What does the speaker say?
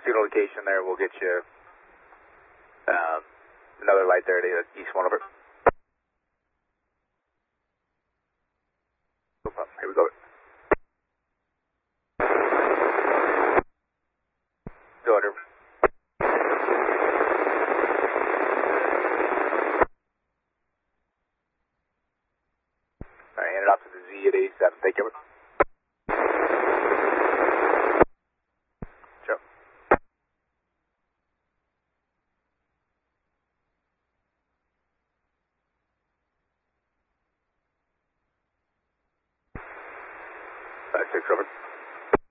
Signal location there, we'll get you another light there to east 1 over. Here we go. Go under. Alright, hand it off to the Z at 87. Thank you. Sure. Six over.